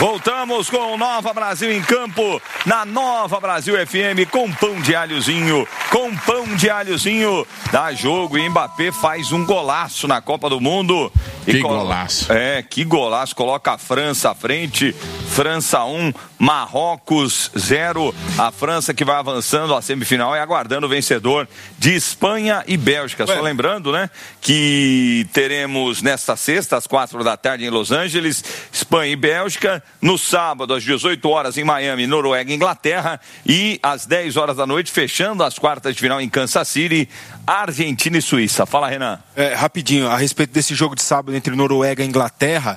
Voltamos com Nova Brasil em campo, na Nova Brasil FM, com pão de alhozinho, dá jogo e Mbappé faz um golaço na Copa do Mundo. Golaço. Que golaço, coloca a França à frente, França 1, Marrocos 0, a França que vai avançando à semifinal e aguardando o vencedor de Espanha e Bélgica. Só lembrando, né, que teremos nesta sexta, às 4 da tarde em Los Angeles, Espanha e Bélgica, no sábado às 18 horas em Miami, Noruega e Inglaterra, e às 10 horas da noite, fechando as quartas de final em Kansas City, Argentina e Suíça. Fala, Renan. Rapidinho, a respeito desse jogo de sábado entre Noruega e Inglaterra,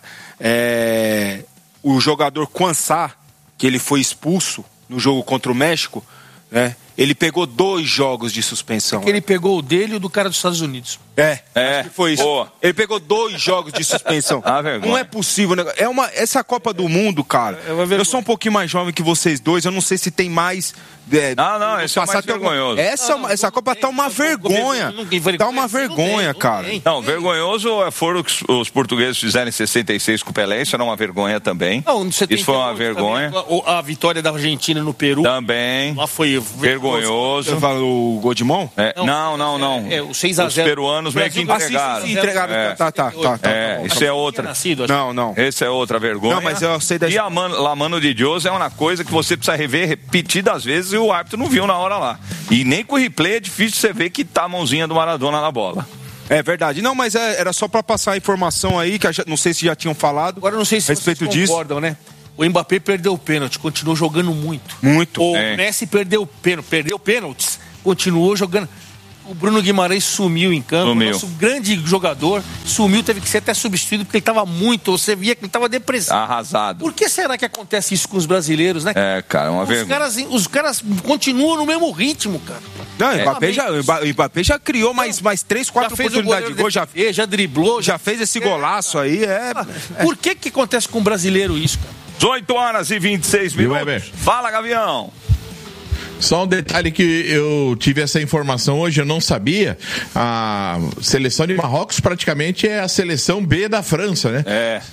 o jogador Quansah, que ele foi expulso no jogo contra o México, né? Ele pegou 2 jogos de suspensão. Ele pegou o dele e o do cara dos Estados Unidos. Acho que foi isso. Boa. Ele pegou 2 jogos de suspensão. Não é possível. Essa Copa do Mundo, cara. Eu sou um pouquinho mais jovem que vocês dois. Eu não sei se tem mais. Não, esse é mais vergonhoso. Essa Copa tá uma vergonha. Tá uma vergonha, cara. Não, vergonhoso foram os portugueses fizeram em 66 com o Pelé. Isso era uma vergonha também. Isso foi uma vergonha. A vitória da Argentina no Peru. Também. Lá foi vergonhoso. Você fala o Godimon? Não. O 6-0. Os peruanos meio que entregaram. Tá. Isso é outra. Não. Essa é outra vergonha. Não, mas eu sei da... E a Mano de Deus é uma coisa que você precisa rever repetidas vezes e o árbitro não viu na hora lá. E nem com o replay é difícil você ver que tá a mãozinha do Maradona na bola. É verdade. Não, mas era só pra passar a informação aí, que não sei se já tinham falado. Agora não sei se respeito vocês concordam, né? O Mbappé perdeu o pênalti, continuou jogando muito. O Messi perdeu pênaltis, continuou jogando. O Bruno Guimarães sumiu em campo, o nosso grande jogador sumiu, teve que ser até substituído porque ele estava você via que ele estava depressivo. Arrasado. Por que será que acontece isso com os brasileiros, né? Cara, uma vergonha. Os caras continuam no mesmo ritmo, cara. Não, o Mbappé já criou mais 3, 4 oportunidades de gol, já driblou, já fez esse golaço aí. Por que acontece com o brasileiro isso, cara? 18 horas e 26 minutos. Fala, Gavião. Só um detalhe que eu tive essa informação hoje, eu não sabia. A seleção de Marrocos praticamente é a seleção B da França, né?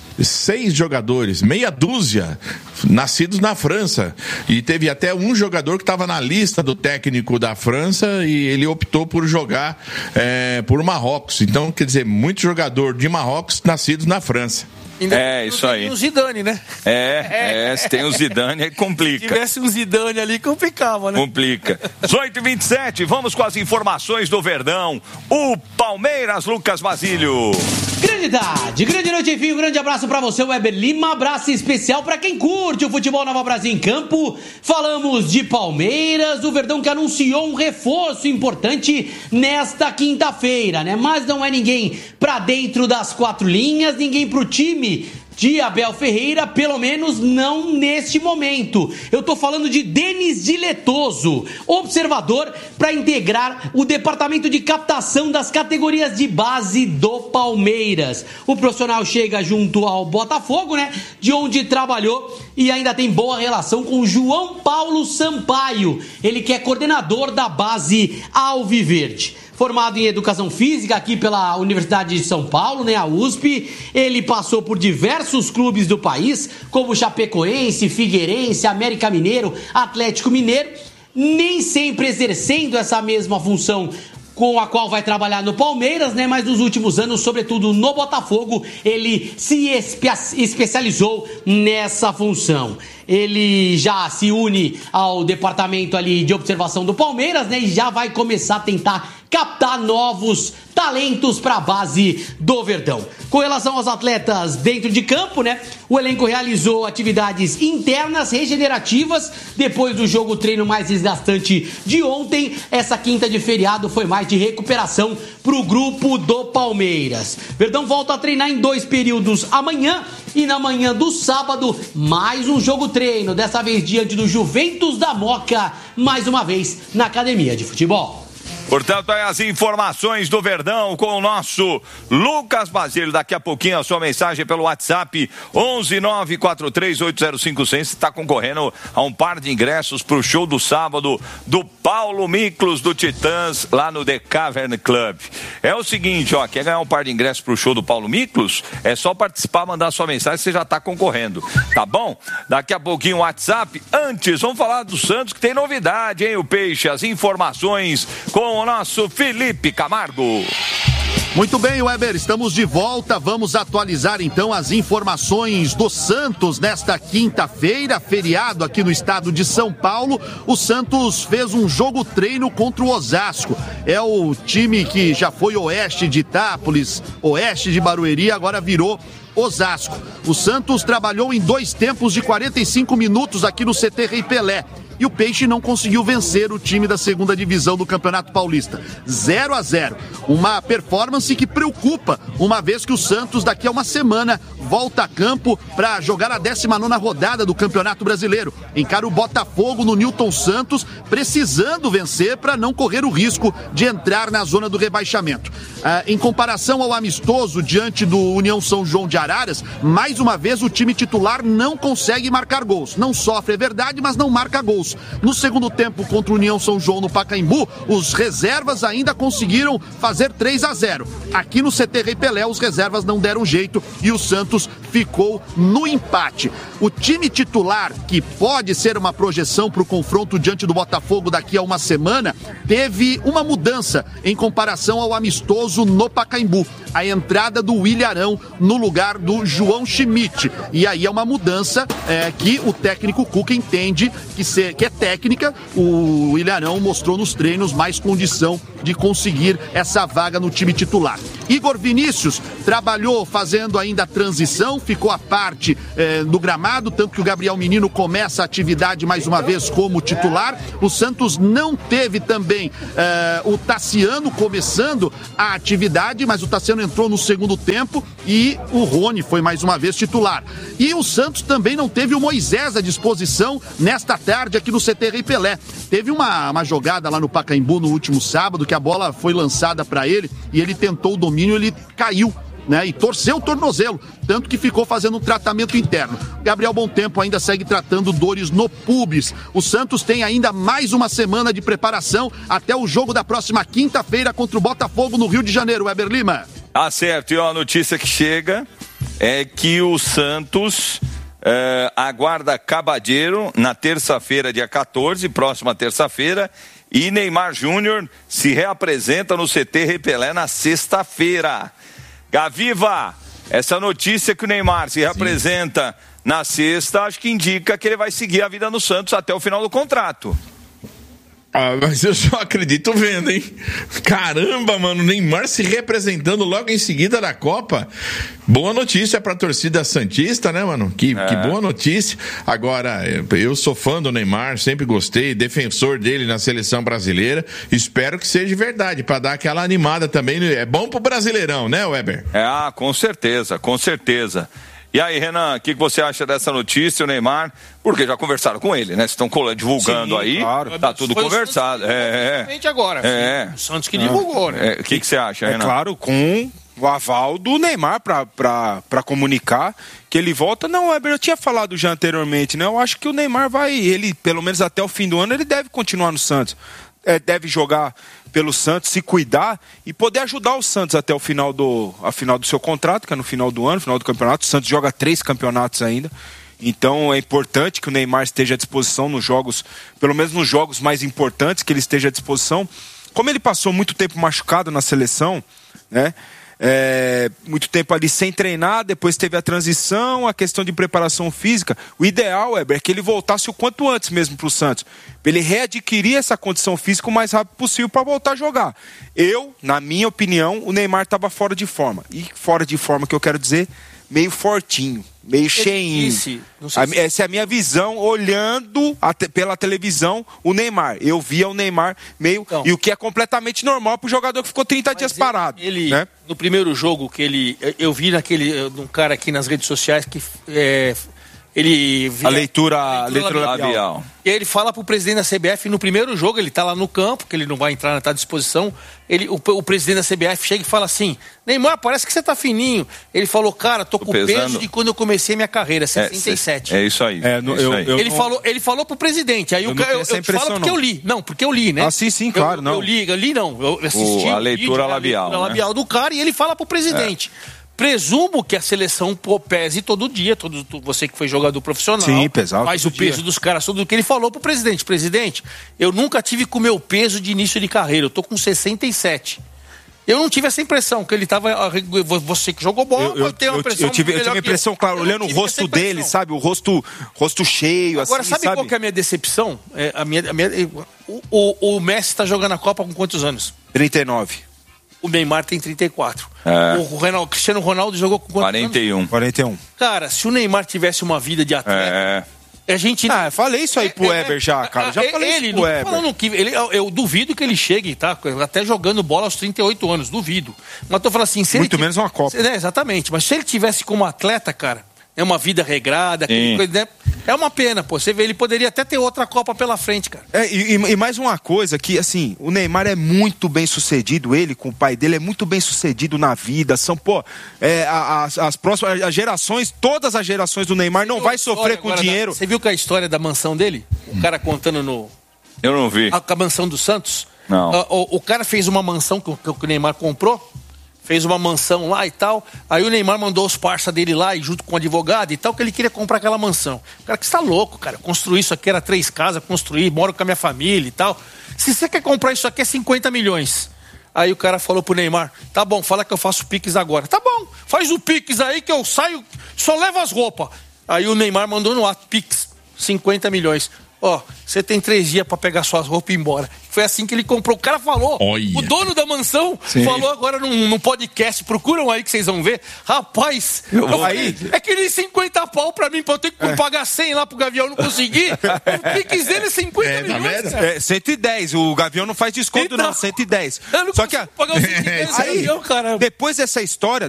6 jogadores, meia dúzia, nascidos na França. E teve até um jogador que estava na lista do técnico da França e ele optou por jogar por Marrocos. Então, quer dizer, muito jogador de Marrocos nascidos na França. Isso aí. Tem o Zidane, né? Se tem o Zidane, aí complica. Se tivesse um Zidane ali, complicava, né? Complica. 18h27, vamos com as informações do Verdão. O Palmeiras, Lucas Basílio. Grande tarde, grande noite, enfim, um grande abraço pra você, Weber Lima, abraço especial pra quem curte o futebol Nova Brasil em campo. Falamos de Palmeiras, o Verdão que anunciou um reforço importante nesta quinta-feira, né? Mas não é ninguém pra dentro das 4 linhas, ninguém pro time de Abel Ferreira, pelo menos não neste momento. Eu tô falando de Denis Diletoso, observador para integrar o departamento de captação das categorias de base do Palmeiras. O profissional chega junto ao Botafogo, né, de onde trabalhou e ainda tem boa relação com João Paulo Sampaio, ele que é coordenador da base Alviverde. Formado em Educação Física aqui pela Universidade de São Paulo, né, a USP, ele passou por diversos clubes do país, como Chapecoense, Figueirense, América Mineiro, Atlético Mineiro, nem sempre exercendo essa mesma função com a qual vai trabalhar no Palmeiras, né? Mas nos últimos anos, sobretudo no Botafogo, ele se especializou nessa função. Ele já se une ao departamento ali de observação do Palmeiras, né? E já vai começar a tentar captar novos talentos para a base do Verdão. Com relação aos atletas dentro de campo, né? O elenco realizou atividades internas regenerativas depois do jogo treino mais desgastante de ontem. Essa quinta de feriado foi mais de recuperação para o grupo do Palmeiras. Verdão volta a treinar em 2 períodos amanhã e na manhã do sábado mais um jogo treino, dessa vez diante do Juventus da Moca, mais uma vez na academia de futebol. Portanto, aí as informações do Verdão com o nosso Lucas Basílio. Daqui a pouquinho a sua mensagem pelo WhatsApp 11943805100. Você está concorrendo a um par de ingressos para o show do sábado do Paulo Miklos do Titãs lá no The Cavern Club. É o seguinte, ó, quer ganhar um par de ingressos para o show do Paulo Miklos? É só participar, mandar sua mensagem, você já está concorrendo, tá bom? Daqui a pouquinho o WhatsApp. Antes, vamos falar do Santos, que tem novidade, hein, o Peixe? As informações com o nosso Felipe Camargo. Muito bem, Weber, estamos de volta. Vamos atualizar então as informações do Santos nesta quinta-feira, feriado aqui no estado de São Paulo. O Santos fez um jogo treino contra o Osasco. É o time que já foi oeste de Itápolis, oeste de Barueri, agora virou Osasco. O Santos trabalhou em 2 tempos de 45 minutos aqui no CT Rei Pelé. E o Peixe não conseguiu vencer o time da segunda divisão do Campeonato Paulista. 0-0. Uma performance que preocupa, uma vez que o Santos daqui a uma semana volta a campo para jogar a 19ª rodada do Campeonato Brasileiro. Encara o Botafogo no Newton Santos, precisando vencer para não correr o risco de entrar na zona do rebaixamento. Em comparação ao amistoso diante do União São João de Araras, mais uma vez o time titular não consegue marcar gols. Não sofre, é verdade, mas não marca gols. No segundo tempo contra o União São João no Pacaembu, os reservas ainda conseguiram fazer 3-0. Aqui no CT Rei Pelé, os reservas não deram jeito e o Santos ficou no empate. O time titular, que pode ser uma projeção para o confronto diante do Botafogo daqui a uma semana, teve uma mudança em comparação ao amistoso no Pacaembu. A entrada do William Arão no lugar do João Schmidt. E aí é uma mudança que o técnico Cuca entende que é técnica. O William Arão mostrou nos treinos mais condição de conseguir essa vaga no time titular. Igor Vinícius trabalhou fazendo ainda a transição, ficou à parte do gramado, tanto que o Gabriel Menino começa a atividade mais uma vez como titular. O Santos não teve também o Tassiano começando a atividade, mas o Tassiano entrou no segundo tempo e o Rony foi mais uma vez titular. E o Santos também não teve o Moisés à disposição nesta tarde aqui no CT Rei Pelé. Teve uma jogada lá no Pacaembu no último sábado, que a bola foi lançada para ele e ele tentou o domínio, ele caiu, né, e torceu o tornozelo, tanto que ficou fazendo um tratamento interno. Gabriel Bontempo ainda segue tratando dores no pubis. O Santos tem ainda mais uma semana de preparação até o jogo da próxima quinta-feira contra o Botafogo no Rio de Janeiro. Weber Lima. Ah, certo. E a notícia que chega é que o Santos aguarda Cabadeiro na terça-feira, dia 14, próxima terça-feira, e Neymar Júnior se reapresenta no CT Rei Pelé na sexta-feira. Gaviva, essa notícia que o Neymar se reapresenta na sexta, acho que indica que ele vai seguir a vida no Santos até o final do contrato. Ah, mas eu só acredito vendo, hein? Caramba, mano, Neymar se representando logo em seguida da Copa. Boa notícia pra torcida santista, né, mano? Que boa notícia. Agora, eu sou fã do Neymar, sempre gostei, defensor dele na seleção brasileira. Espero que seja verdade, pra dar aquela animada também. É bom pro Brasileirão, né, Weber? Com certeza, com certeza. E aí, Renan, o que você acha dessa notícia, o Neymar? Porque já conversaram com ele, né? Estão divulgando. Sim, aí, claro. Tá tudo conversado. Agora. O Santos que divulgou, né? O que você acha, Renan? Claro, com o aval do Neymar para comunicar que ele volta. Não, Weber, eu tinha falado já anteriormente, né? Eu acho que o Neymar ele, pelo menos até o fim do ano, ele deve continuar no Santos. Deve jogar pelo Santos, se cuidar e poder ajudar o Santos até o final do seu contrato, que é no final do ano, final do campeonato. O Santos joga 3 campeonatos ainda. Então é importante que o Neymar esteja à disposição nos jogos, pelo menos nos jogos mais importantes, que ele esteja à disposição. Como ele passou muito tempo machucado na seleção, né? Muito tempo ali sem treinar, depois teve a transição, a questão de preparação física. O ideal, Weber, é que ele voltasse o quanto antes mesmo para o Santos, para ele readquirir essa condição física o mais rápido possível para voltar a jogar. Na minha opinião, o Neymar estava fora de forma. E fora de forma que eu quero dizer, meio fortinho, meio cheinho. Essa é a minha visão, olhando pela televisão o Neymar. Eu via o Neymar meio... Então, e o que é completamente normal para o jogador que ficou 30 dias parado. Né? No primeiro jogo que eu vi um cara aqui nas redes sociais que A leitura labial. E ele fala pro presidente da CBF no primeiro jogo, ele tá lá no campo, que ele não vai entrar, não tá à disposição. O presidente da CBF chega e fala assim: Neymar, parece que você tá fininho. Ele falou, cara, tô com o peso de quando eu comecei minha carreira, 67. É isso aí. Ele falou pro presidente. Aí eu falo porque eu li. Não, porque eu li, né? Sim, claro. Eu li, não. Eu assisti a leitura labial. A labial do cara, e ele fala pro presidente. Presumo que a seleção pese todo dia, você que foi jogador profissional, faz o peso dos caras, tudo o que ele falou pro presidente. Presidente, eu nunca tive com o meu peso de início de carreira, eu tô com 67. Eu não tive essa impressão, que ele tava... Você que jogou bola, eu tenho uma impressão... Eu tive a impressão, claro, olhando o rosto dele, sabe? O rosto cheio, agora, assim, sabe qual que é a minha decepção? O Messi tá jogando a Copa com quantos anos? 39. O Neymar tem 34. O Cristiano Ronaldo jogou com quantos 41. anos? 41. Cara, se o Neymar tivesse uma vida de atleta... A gente... falei isso aí pro Weber já, cara. Já falei isso pro Weber. Falando que eu duvido que ele chegue, tá? Até jogando bola aos 38 anos, duvido. Mas tô falando assim... Muito menos uma Copa. Exatamente. Mas se ele tivesse como atleta, cara... É uma vida regrada, coisa, né? É uma pena, pô. Você vê, ele poderia até ter outra Copa pela frente, cara. E mais uma coisa, que assim, o Neymar é muito bem sucedido, ele com o pai dele é muito bem sucedido na vida. São, as próximas as gerações, todas as gerações do Neymar não vai sofrer com dinheiro. Você viu que a história da mansão dele? O cara contando no... Eu não vi. A mansão do Santos? Não. O cara fez uma mansão que o Neymar comprou. Fez uma mansão lá e tal. Aí o Neymar mandou os parça dele lá, e junto com o advogado e tal, que ele queria comprar aquela mansão. O cara, que você tá louco, cara. Construir isso aqui era 3 casas, moro com a minha família e tal. Se você quer comprar isso aqui é 50 milhões. Aí o cara falou pro Neymar: tá bom, fala que eu faço o Pix agora. Tá bom, faz o Pix aí que eu saio, só levo as roupas. Aí o Neymar mandou no ato: Pix, 50 milhões. Você tem 3 dias pra pegar suas roupas e ir embora. Foi assim que ele comprou. O cara falou. Olha. O dono da mansão falou agora num podcast. Procuram aí que vocês vão ver. Rapaz, é que nem 50 pau pra mim, pra eu ter que pagar 100 lá pro Gavião não conseguir. O que quiser é 50 milhões. 110. O Gavião não faz desconto, não. 110. Eu não Só que pagar os 110 Gavião, cara. Depois dessa história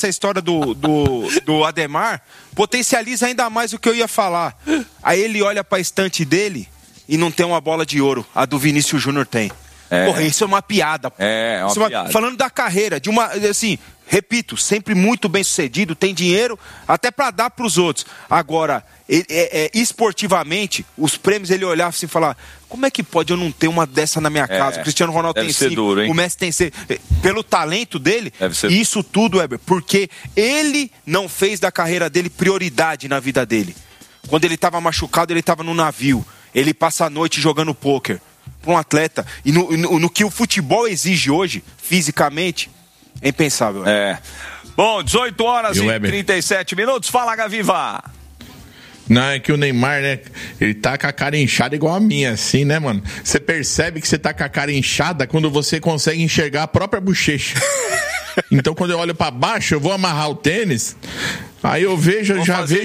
do Ademar, potencializa ainda mais o que eu ia falar. Aí ele olha pra estante dele e não tem uma bola de ouro. A do Vinícius Júnior tem. Porra, isso é uma piada. É uma piada. Falando da carreira, de uma, assim, repito, sempre muito bem sucedido, tem dinheiro até pra dar pros outros. Agora, esportivamente, os prêmios ele olhava assim e falava: como é que pode eu não ter uma dessa na minha casa? O Cristiano Ronaldo tem 5, o Messi tem 6. Pelo talento dele, isso tudo, Weber, porque ele não fez da carreira dele prioridade na vida dele. Quando ele estava machucado, ele estava no navio. Ele passa a noite jogando pôquer. Para um atleta. E no que o futebol exige hoje, fisicamente, é impensável. Bom, 18 horas e 37 minutos. Fala, Gaviva. Não, é que o Neymar, né? Ele tá com a cara inchada igual a minha, assim, né, mano? Você percebe que você tá com a cara inchada quando você consegue enxergar a própria bochecha. Então, quando eu olho pra baixo, eu vou amarrar o tênis, aí eu vejo,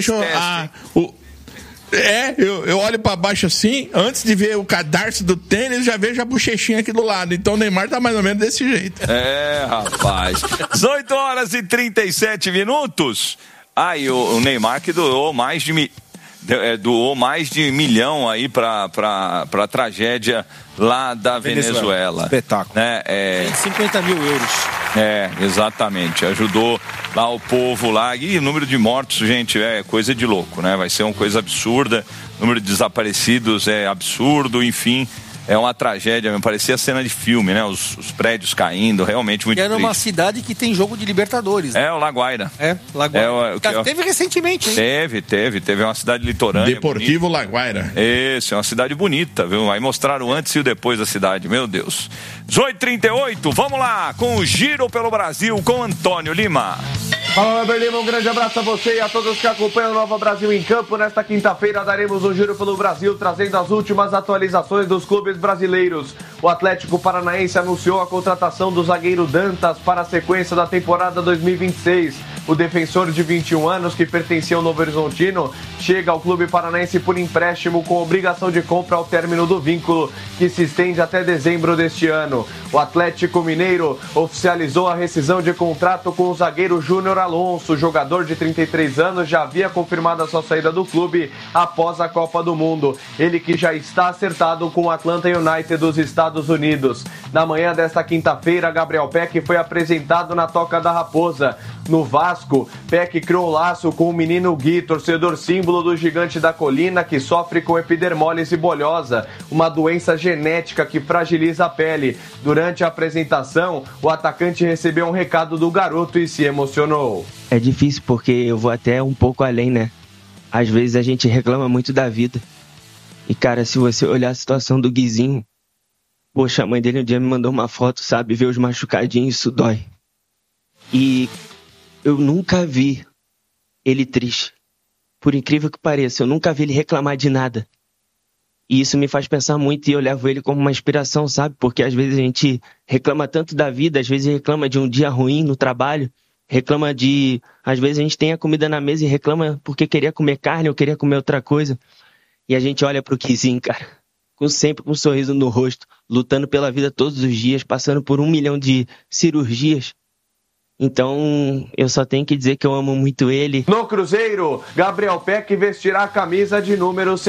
eu olho pra baixo assim, antes de ver o cadarço do tênis, já vejo a bochechinha aqui do lado. Então o Neymar tá mais ou menos desse jeito. Rapaz. 18 horas e 37 minutos. E o Neymar que doou mais de $1 milhão aí pra tragédia lá da Venezuela. Espetáculo. Né? 50 mil euros. Exatamente. Ajudou lá o povo lá. E o número de mortos, gente, é coisa de louco, né? Vai ser uma coisa absurda. O número de desaparecidos é absurdo, enfim. É uma tragédia, me parecia cena de filme, né? Os prédios caindo, realmente muito triste. É numa cidade que tem jogo de Libertadores. Né? O La Guaira. Laguaira. Teve recentemente, hein? Teve uma cidade litorânea. Deportivo La Guaira. Isso, é uma cidade bonita, viu? Aí mostraram o antes e o depois da cidade, meu Deus. 18h38, vamos lá, com o Giro pelo Brasil, com Antônio Lima. Fala, Weber Lima, um grande abraço a você e a todos que acompanham o Nova Brasil em Campo. Nesta quinta-feira daremos um giro pelo Brasil, trazendo as últimas atualizações dos clubes brasileiros. O Atlético Paranaense anunciou a contratação do zagueiro Dantas para a sequência da temporada 2026. O defensor de 21 anos, que pertencia ao Novo Horizontino, chega ao clube paranaense por empréstimo com obrigação de compra ao término do vínculo, que se estende até dezembro deste ano. O Atlético Mineiro oficializou a rescisão de contrato com o zagueiro Júnior Alonso. O jogador de 33 anos já havia confirmado a sua saída do clube após a Copa do Mundo. Ele que já está acertado com o Atlanta United dos Estados Unidos. Na manhã desta quinta-feira, Gabriel Peck foi apresentado na Toca da Raposa. No Vasco, Peck criou laço com o menino Gui, torcedor símbolo do Gigante da Colina, que sofre com epidermólise bulhosa, uma doença genética que fragiliza a pele. Durante a apresentação, o atacante recebeu um recado do garoto e se emocionou. É difícil porque eu vou até um pouco além, né? Às vezes a gente reclama muito da vida. E, cara, se você olhar a situação do Guizinho, poxa, a mãe dele um dia me mandou uma foto, sabe? Ver os machucadinhos, isso dói. E eu nunca vi ele triste. Por incrível que pareça, eu nunca vi ele reclamar de nada. E isso me faz pensar muito e eu levo ele como uma inspiração, sabe? Porque às vezes a gente reclama tanto da vida, às vezes reclama de um dia ruim no trabalho, reclama de... Às vezes a gente tem a comida na mesa e reclama porque queria comer carne ou queria comer outra coisa. E a gente olha pro Guizinho, cara, sempre com um sorriso no rosto, lutando pela vida todos os dias, passando por 1 milhão de cirurgias. Então, eu só tenho que dizer que eu amo muito ele. No Cruzeiro, Gabriel Peck vestirá a camisa de número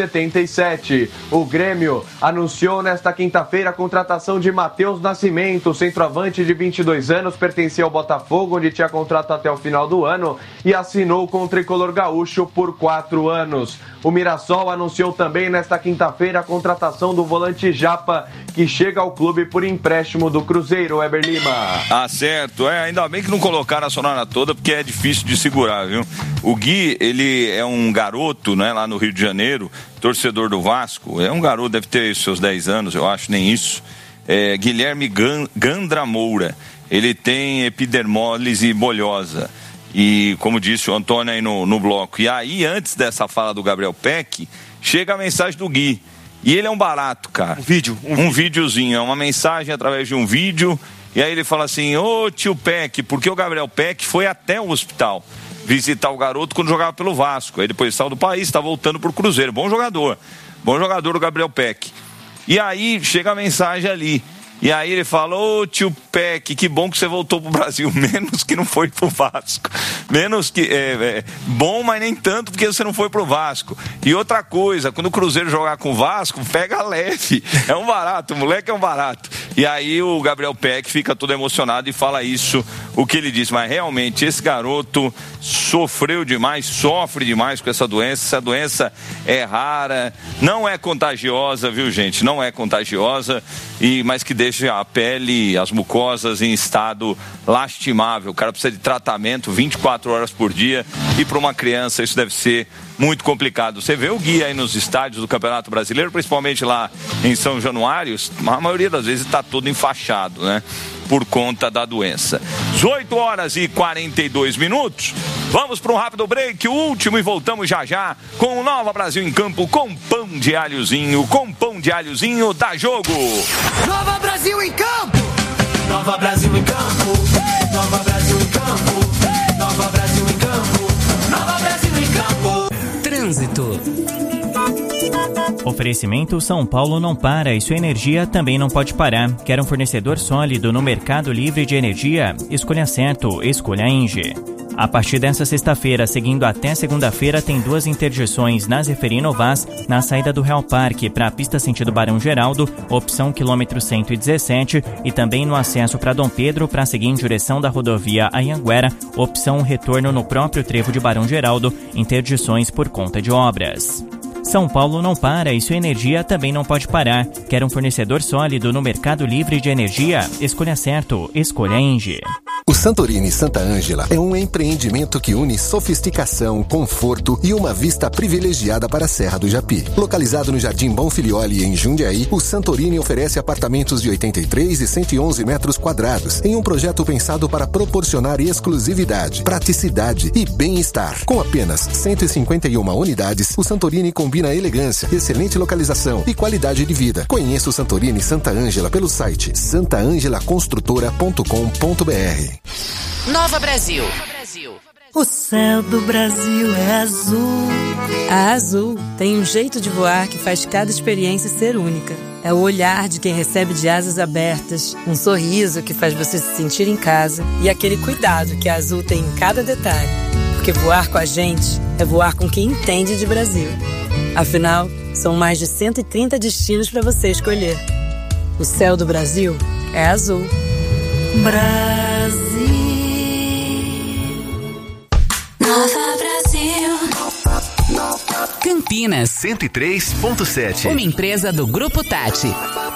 77. O Grêmio anunciou nesta quinta-feira a contratação de Matheus Nascimento, centroavante de 22 anos, pertencia ao Botafogo, onde tinha contrato até o final do ano, e assinou com o tricolor gaúcho por 4 anos. O Mirassol anunciou também nesta quinta-feira a contratação do volante Japa, que chega ao clube por empréstimo do Cruzeiro, Weber Lima. Ah, certo. Ainda bem que não colocaram a sonora toda, porque é difícil de segurar, viu? O Gui, ele é um garoto, né, lá no Rio de Janeiro, torcedor do Vasco. É um garoto, deve ter seus 10 anos, eu acho, nem isso. Guilherme Gandra Moura. Ele tem epidermólise bulhosa. E, como disse o Antônio aí no bloco. E aí, antes dessa fala do Gabriel Peck, chega a mensagem do Gui. E ele é um barato, cara. Um videozinho. É uma mensagem através de um vídeo. E aí ele fala assim: ô tio Peck, porque o Gabriel Peck foi até o hospital visitar o garoto quando jogava pelo Vasco. Aí depois saiu do país, está voltando pro Cruzeiro. Bom jogador o Gabriel Peck. E aí chega a mensagem ali. E aí ele fala: ô tio Peck, que bom que você voltou pro Brasil, menos que não foi pro Vasco. Menos que, bom, mas nem tanto porque você não foi pro Vasco. E outra coisa, quando o Cruzeiro jogar com o Vasco, pega leve. É um barato, o moleque é um barato. E aí o Gabriel Peck fica todo emocionado e fala isso, o que ele disse. Mas realmente esse garoto sofreu demais, sofre demais com essa doença. Essa doença é rara, não é contagiosa, viu, gente? Não é contagiosa, mas que deixa a pele, as mucosas em estado lastimável. O cara precisa de tratamento 24 horas por dia e para uma criança isso deve ser muito complicado. Você vê o Gui aí nos estádios do Campeonato Brasileiro, principalmente lá em São Januário, a maioria das vezes está todo enfaixado, né? Por conta da doença. 18 horas e 42 minutos. Vamos para um rápido break, o último, e voltamos já com o Nova Brasil em Campo, com pão de alhozinho. Com pão de alhozinho, dá jogo. Nova Brasil em Campo. Nova Brasil em Campo. Nova Brasil em Campo. Nova Brasil em Campo. Nova Brasil em Campo. Trânsito. Oferecimento São Paulo não para e sua energia também não pode parar. Quer um fornecedor sólido no mercado livre de energia? Escolha certo, escolha ENGIE. A partir desta sexta-feira, seguindo até segunda-feira, tem 2 interdições na Zeferino Vaz, na saída do Real Parque para a pista sentido Barão Geraldo, opção quilômetro 117, e também no acesso para Dom Pedro para seguir em direção da rodovia Anhanguera, opção retorno no próprio trevo de Barão Geraldo, interdições por conta de obras. São Paulo não para e sua energia também não pode parar. Quer um fornecedor sólido no mercado livre de energia? Escolha certo, escolha ENGIE. O Santorini Santa Ângela é um empreendimento que une sofisticação, conforto e uma vista privilegiada para a Serra do Japi. Localizado no Jardim Bonfilioli, em Jundiaí, o Santorini oferece apartamentos de 83 e 111 metros quadrados, em um projeto pensado para proporcionar exclusividade, praticidade e bem-estar. Com apenas 151 unidades, o Santorini combina elegância, excelente localização e qualidade de vida. Conheça o Santorini Santa Ângela pelo site santaangelaconstrutora.com.br. Nova Brasil. O céu do Brasil é azul. A Azul tem um jeito de voar que faz cada experiência ser única. É o olhar de quem recebe de asas abertas, um sorriso que faz você se sentir em casa e aquele cuidado que a Azul tem em cada detalhe. Porque voar com a gente é voar com quem entende de Brasil. Afinal, são mais de 130 destinos para você escolher. O céu do Brasil é azul. Brasil. Nova Brasil. Campinas 103.7. Uma empresa do Grupo Tati.